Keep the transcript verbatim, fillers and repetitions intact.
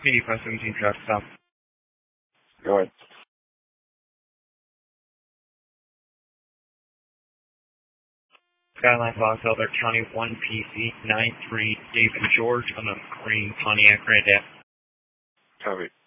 eighty-five seventeen traffic stop. Go ahead. Skyline Fox, Elder County one P C nine three David George on a green Pontiac Grand Am. Copy.